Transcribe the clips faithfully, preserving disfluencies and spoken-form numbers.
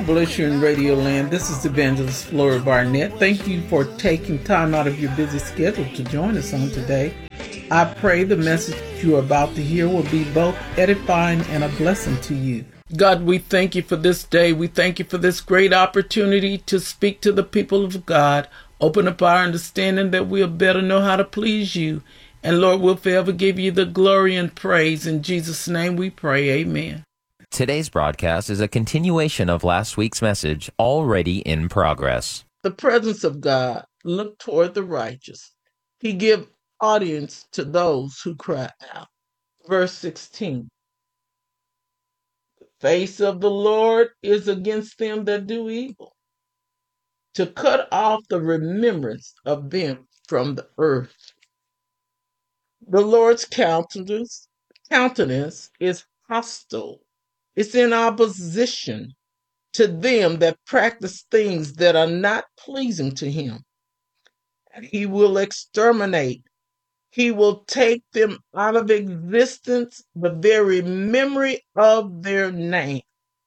bless you in Radio Land. This is Evangelist Flora Barnett. Thank you for taking time out of your busy schedule to join us on today. I pray the message you are about to hear will be both edifying and a blessing to you. God, we thank you for this day. We thank you for this great opportunity to speak to the people of God. Open up our understanding that we'll better know how to please you. And Lord, we'll forever give you the glory and praise. In Jesus' name we pray. Amen. Today's broadcast is a continuation of last week's message, already in progress. The presence of God, look toward the righteous. He give audience to those who cry out. Verse sixteen. The face of the Lord is against them that do evil, to cut off the remembrance of them from the earth. The Lord's countenance, countenance is hostile. It's in opposition to them that practice things that are not pleasing to him. And he will exterminate. He will take them out of existence, the very memory of their name.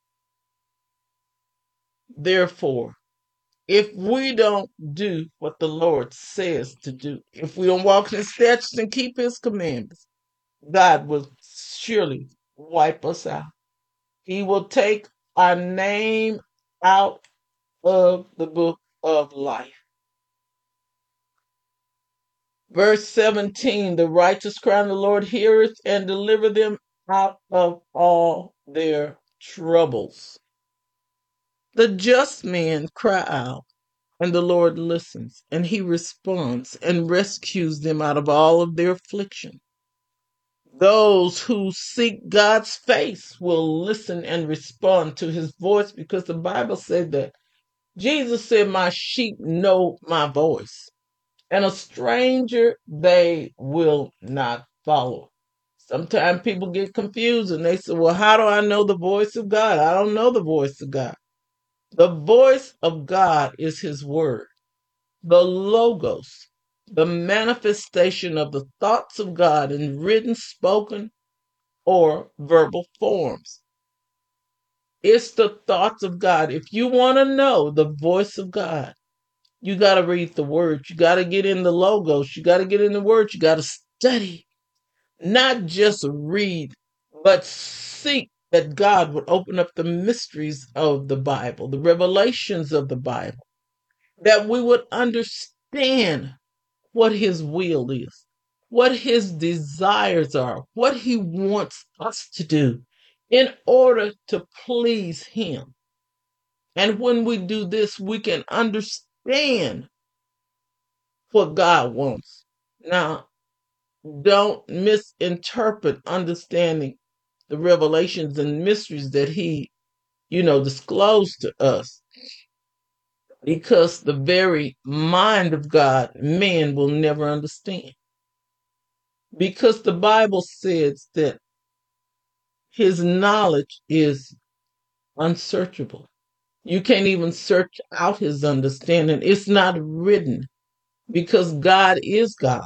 Therefore, if we don't do what the Lord says to do, if we don't walk in his statutes and keep his commandments, God will surely wipe us out. He will take our name out of the book of life. Verse seventeen, the righteous cry, and the Lord heareth and deliver them out of all their troubles. The just men cry out, and the Lord listens, and he responds and rescues them out of all of their affliction. Those who seek God's face will listen and respond to his voice, because the Bible said that. Jesus said, my sheep know my voice, and a stranger they will not follow. Sometimes people get confused and they say, well, how do I know the voice of God? I don't know the voice of God. The voice of God is his word, the logos, the manifestation of the thoughts of God in written, spoken, or verbal forms. It's the thoughts of God. If you want to know the voice of God, you got to read the word. You got to get in the logos. You got to get in the word. You got to study. Not just read, but seek that God would open up the mysteries of the Bible, the revelations of the Bible, that we would understand what his will is, what his desires are, what he wants us to do in order to please him. And when we do this, we can understand what God wants. Now, don't misinterpret understanding the revelations and mysteries that he, you know, disclosed to us. Because the very mind of God, man will never understand. Because the Bible says that his knowledge is unsearchable. You can't even search out his understanding. It's not written, because God is God.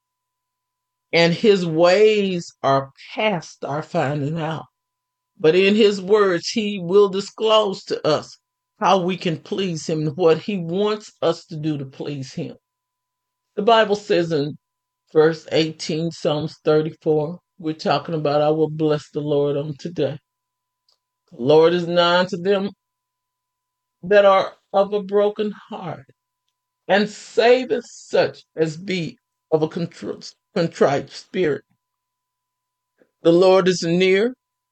And his ways are past our finding out. But in his words, he will disclose to us how we can please him and what he wants us to do to please him. The Bible says in verse eighteen, Psalms thirty-four, we're talking about, I will bless the Lord on today. The Lord is nigh to them that are of a broken heart, and saveth such as be of a contrite, contrite spirit. The Lord is near,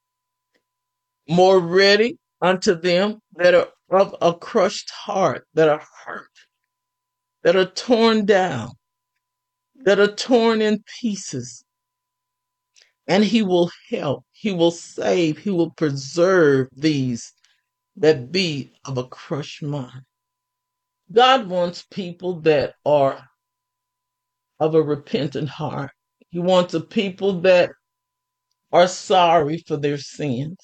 more ready unto them that are of a crushed heart, that are hurt, that are torn down, that are torn in pieces. And he will help, he will save, he will preserve these that be of a crushed mind. God wants people that are of a repentant heart. He wants a people that are sorry for their sins.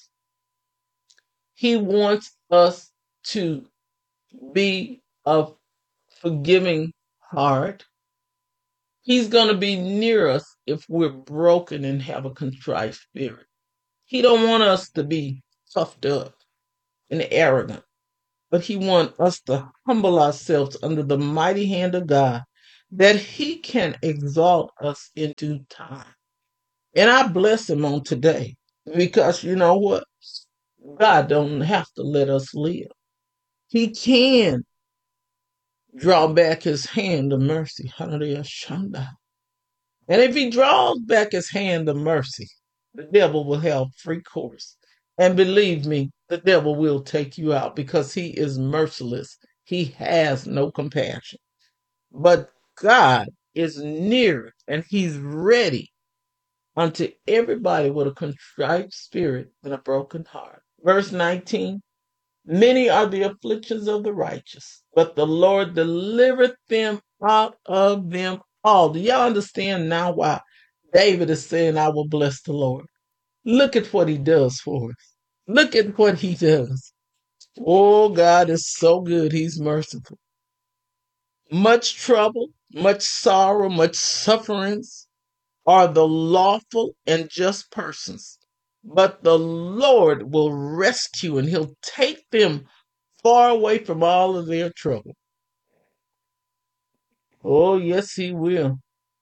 He wants us to be of forgiving heart. He's going to be near us if we're broken and have a contrite spirit. He don't want us to be puffed up and arrogant. but he wants us to humble ourselves under the mighty hand of God, that he can exalt us in due time. And I bless him on today, because you know what? God don't have to let us live. He can draw back his hand of mercy. Hallelujah. Shanda. And if he draws back his hand of mercy, the devil will have free course. And believe me, the devil will take you out, because he is merciless. He has no compassion. But God is near, and he's ready unto everybody with a contrite spirit and a broken heart. Verse nineteen, many are the afflictions of the righteous, but the Lord delivereth them out of them all. Do y'all understand now why David is saying, I will bless the Lord? Look at what he does for us. Look at what he does. Oh, God is so good. He's merciful. Much trouble, much sorrow, much sufferings are the lawful and just persons. But the Lord will rescue, and he'll take them far away from all of their trouble. Oh, yes, he will.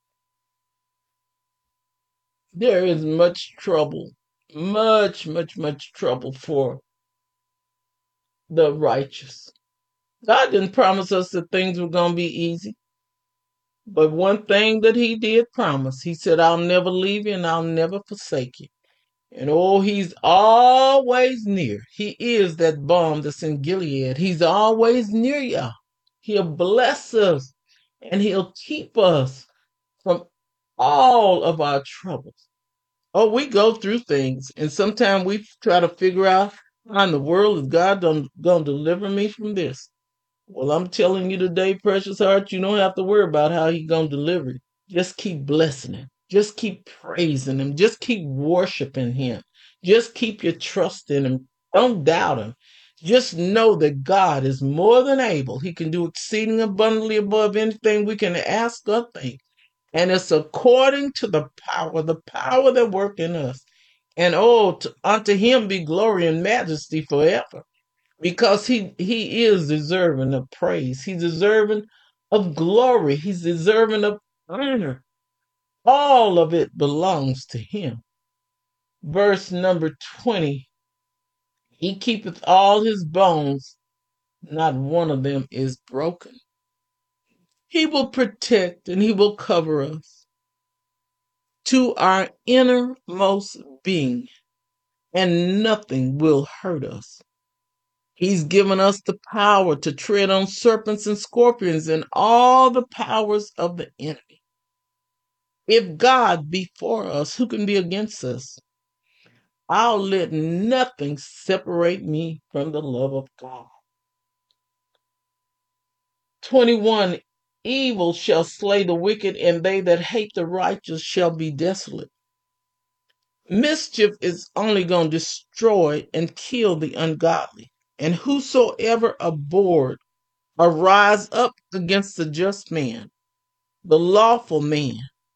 There is much trouble, much, much, much trouble for the righteous. God didn't promise us that things were going to be easy. But one thing that he did promise, he said, I'll never leave you and I'll never forsake you. And oh, he's always near. He is that balm that's in Gilead. He's always near y'all. He'll bless us, and he'll keep us from all of our troubles. Oh, we go through things, and sometimes we try to figure out how in the world is God going to deliver me from this. Well, I'm telling you today, precious heart, you don't have to worry about how he's going to deliver you. Just keep blessing him. Just keep praising him. Just keep worshiping him. Just keep your trust in him. Don't doubt him. Just know that God is more than able. He can do exceeding abundantly above anything we can ask or think. And it's according to the power, the power that work in us. And oh, to, unto him be glory and majesty forever. Because he, he is deserving of praise. He's deserving of glory. He's deserving of honor. All of it belongs to him. Verse number twenty, he keepeth all his bones, not one of them is broken. He will protect and he will cover us to our innermost being, and nothing will hurt us. He's given us the power to tread on serpents and scorpions and all the powers of the enemy. If God be for us, who can be against us? I'll let nothing separate me from the love of God. twenty-one, evil shall slay the wicked, and they that hate the righteous shall be desolate. Mischief is only going to destroy and kill the ungodly. And whosoever abhorred or rise up against the just man, the lawful man,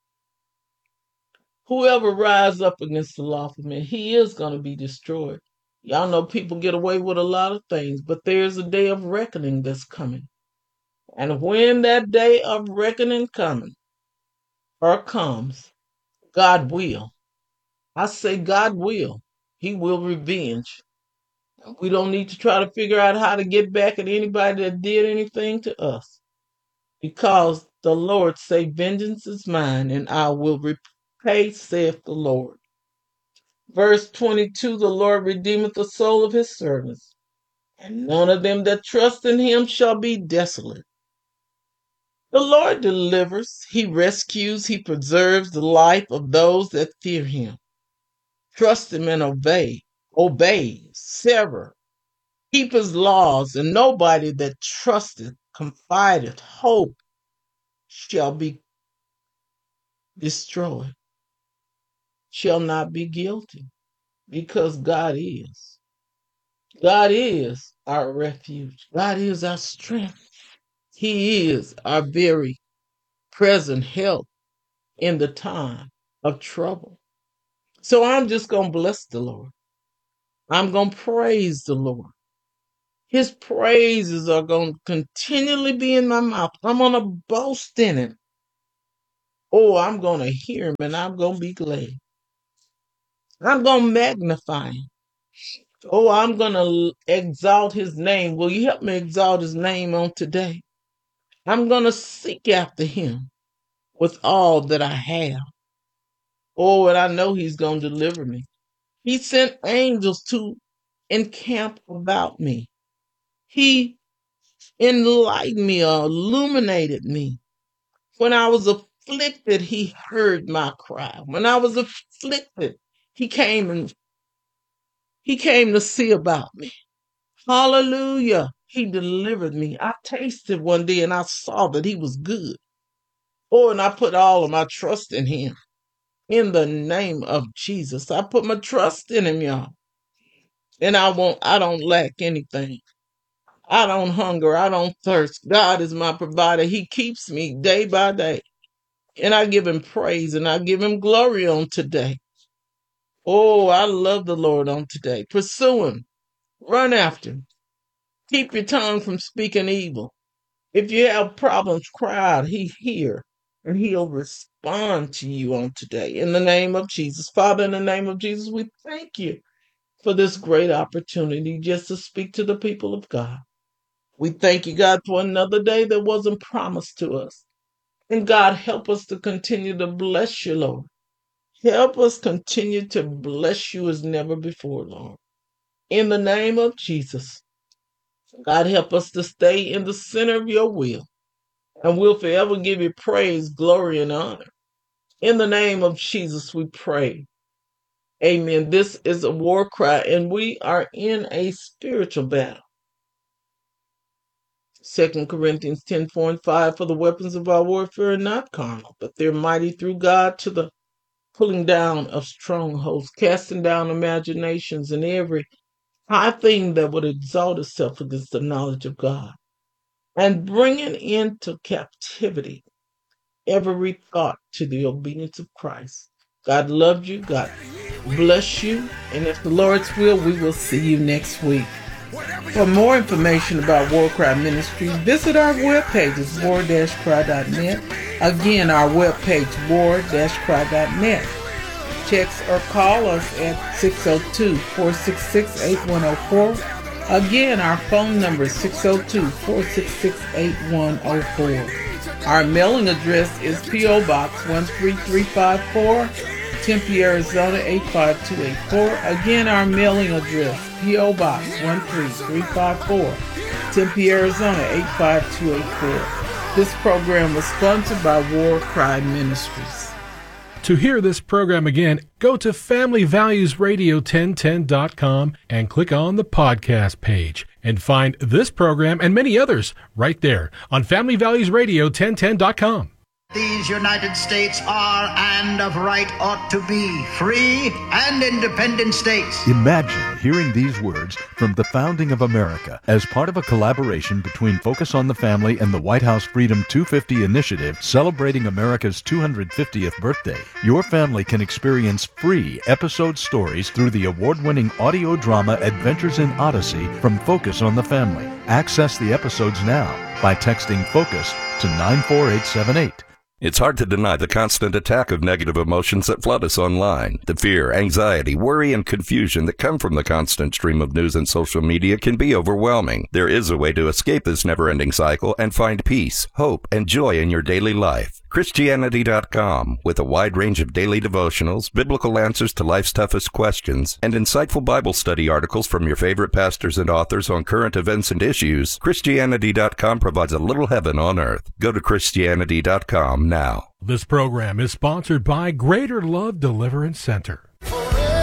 whoever rise up against the lawful man, he is going to be destroyed. Y'all know people get away with a lot of things, but there's a day of reckoning that's coming. And when that day of reckoning coming or comes, God will. I say God will. He will revenge. We don't need to try to figure out how to get back at anybody that did anything to us. Because the Lord say, vengeance is mine, and I will repay, saith the Lord. Verse twenty-two, the Lord redeemeth the soul of his servants, and none of them that trust in him shall be desolate. The Lord delivers, he rescues, he preserves the life of those that fear him. Trust him and obey, obey, sever, keep his laws, and nobody that trusteth, confideth, hope shall be destroyed, shall not be guilty, because God is. God is our refuge. God is our strength. He is our very present help in the time of trouble. So I'm just going to bless the Lord. I'm going to praise the Lord. His praises are going to continually be in my mouth. I'm going to boast in him. Oh, I'm going to hear him and I'm going to be glad. I'm going to magnify him. Oh, I'm going to exalt his name. Will you help me exalt his name on today? I'm going to seek after him with all that I have. Oh, and I know he's going to deliver me. He sent angels to encamp about me. He enlightened me or illuminated me. When I was afflicted, he heard my cry. When I was afflicted, he came and he came to see about me. Hallelujah. He delivered me. I tasted one day and I saw that he was good. Oh, and I put all of my trust in him. In the name of Jesus, I put my trust in him, y'all. And I won't, I don't lack anything. I don't hunger. I don't thirst. God is my provider. He keeps me day by day. And I give him praise and I give him glory on today. Oh, I love the Lord on today. Pursue him. Run after him. Keep your tongue from speaking evil. If you have problems, cry out. He hear and he'll respond to you on today. In the name of Jesus. Father, in the name of Jesus, we thank you for this great opportunity just to speak to the people of God. We thank you, God, for another day that wasn't promised to us. And God, help us to continue to bless you, Lord. Help us continue to bless you as never before, Lord. In the name of Jesus, God, help us to stay in the center of your will. And we'll forever give you praise, glory, and honor. In the name of Jesus, we pray. Amen. This is a war cry, and we are in a spiritual battle. Second Corinthians ten, four and five, for the weapons of our warfare are not carnal, but they're mighty through God to the pulling down of strongholds, casting down imaginations and every high thing that would exalt itself against the knowledge of God, and bringing into captivity every thought to the obedience of Christ. God loves you. God bless you. And if the Lord's will, we will see you next week. For more information about War Cry Ministry, visit our webpage at war dash cry dot net. Again, our webpage, war dash cry dot net. Text or call us at six oh two, four six six, eight one oh four. Again, our phone number is six oh two, four six six, eight one oh four. Our mailing address is P O. Box one three three five four, Tempe, Arizona eight five two eight four. Again, our mailing address, P O. Box one three three five four, Tempe, Arizona eight five two eight four. This program was sponsored by War Cry Ministries. To hear this program again, go to family values radio ten ten dot com and click on the podcast page and find this program and many others right there on family values radio ten ten dot com. These United States are and of right ought to be free and independent states. Imagine hearing these words from the founding of America as part of a collaboration between Focus on the Family and the White House Freedom two fifty initiative celebrating America's two hundred fiftieth birthday. Your family can experience free episode stories through the award-winning audio drama Adventures in Odyssey from Focus on the Family. Access the episodes now by texting FOCUS to nine four eight seven eight. It's hard to deny the constant attack of negative emotions that flood us online. The fear, anxiety, worry, and confusion that come from the constant stream of news and social media can be overwhelming. There is a way to escape this never-ending cycle and find peace, hope, and joy in your daily life. Christianity dot com, with a wide range of daily devotionals, biblical answers to life's toughest questions, and insightful Bible study articles from your favorite pastors and authors on current events and issues, Christianity dot com provides a little heaven on earth. Go to Christianity dot com now. This program is sponsored by Greater Love Deliverance Center.